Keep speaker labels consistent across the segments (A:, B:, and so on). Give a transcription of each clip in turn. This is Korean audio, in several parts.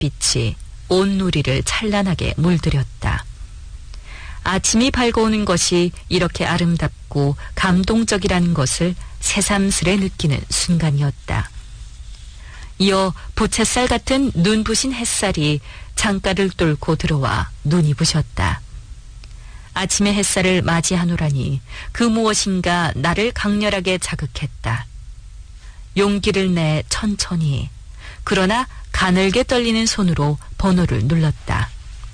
A: 햇빛이 온 누리를 찬란하게 물들였다. 아침이 밝아오는 것이 이렇게 아름답고 감동적이라는 것을 새삼스레 느끼는 순간이었다. 이어 부채살 같은 눈부신 햇살이 창가를 뚫고 들어와 눈이 부셨다. 아침의 햇살을 맞이하노라니 그 무엇인가 나를 강렬하게 자극했다. 용기를 내 천천히 그러나 가늘게 떨리는 손으로 번호를 눌렀다.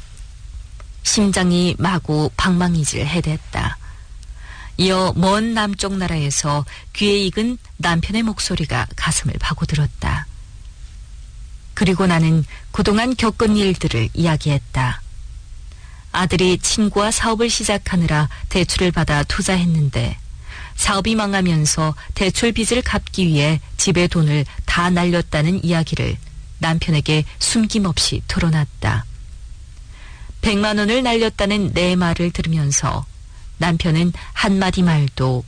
A: 심장이 마구 방망이질 해댔다. 이어 먼 남쪽 나라에서 귀에 익은 남편의 목소리가 가슴을 파고들었다. 그리고 나는 그동안 겪은 일들을 이야기했다. 아들이 친구와 사업을 시작하느라 대출을 받아 투자했는데 사업이 망하면서 대출 빚을 갚기 위해 집에 돈을 다 날렸다는 이야기를 남편에게 숨김없이 털어놨다. 100만 원을 날렸다는 내 말을 들으면서 남편은 한마디 말도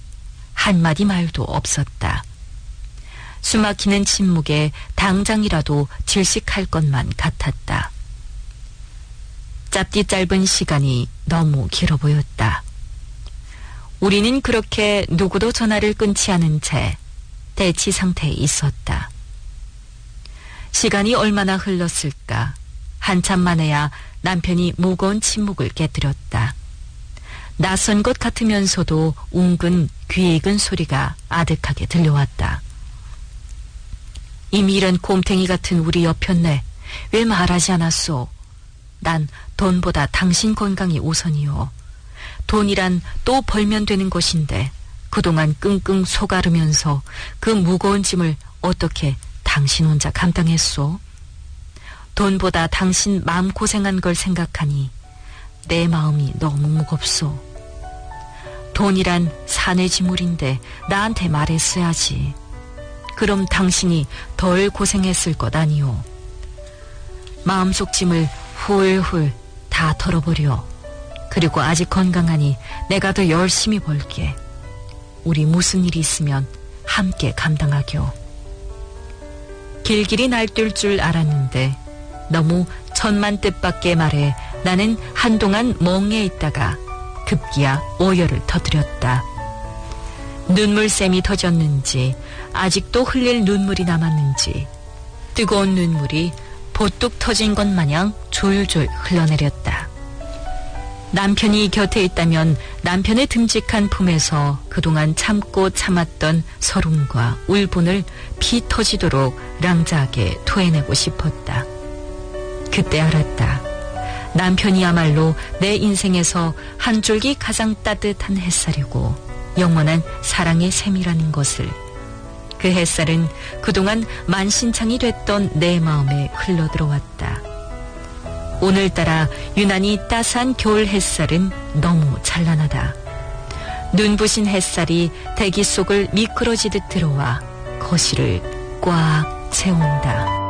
A: 없었다. 숨막히는 침묵에 당장이라도 질식할 것만 같았다. 짧디 짧은 시간이 너무 길어 보였다. 우리는 그렇게 누구도 전화를 끊지 않은 채 대치 상태에 있었다. 시간이 얼마나 흘렀을까. 한참 만에야 남편이 무거운 침묵을 깨뜨렸다. 낯선 것 같으면서도 웅근 귀에 익은 소리가 아득하게 들려왔다. 이미 이런 곰탱이 같은 우리 여편네 왜 말하지 않았소? 난 돈보다 당신 건강이 우선이요. 돈이란 또 벌면 되는 것인데 그동안 끙끙 속앓으면서 그 무거운 짐을 어떻게 당신 혼자 감당했소? 돈보다 당신 마음고생한 걸 생각하니 내 마음이 너무 무겁소. 돈이란 사내 지물인데 나한테 말했어야지. 그럼 당신이 덜 고생했을 것 아니오. 마음속 짐을 훌훌 다 털어버려. 그리고 아직 건강하니 내가 더 열심히 벌게. 우리 무슨 일이 있으면 함께 감당하교. 길길이 날뛸 줄 알았는데 너무 천만 뜻밖의 말에 나는 한동안 멍해 있다가 급기야 오열을 터뜨렸다. 눈물샘이 터졌는지 아직도 흘릴 눈물이 남았는지 뜨거운 눈물이 보뚝 터진 것 마냥 졸졸 흘러내렸다. 남편이 곁에 있다면 남편의 듬직한 품에서 그동안 참고 참았던 서름과 울분을 피 터지도록 랑자하게 토해내고 싶었다. 그때 알았다. 남편이야말로 내 인생에서 한 줄기 가장 따뜻한 햇살이고 영원한 사랑의 셈이라는 것을. 그 햇살은 그동안 만신창이 됐던 내 마음에 흘러들어왔다. 오늘따라 유난히 따스한 겨울 햇살은 너무 찬란하다. 눈부신 햇살이 대기 속을 미끄러지듯 들어와 거실을 꽉 채운다.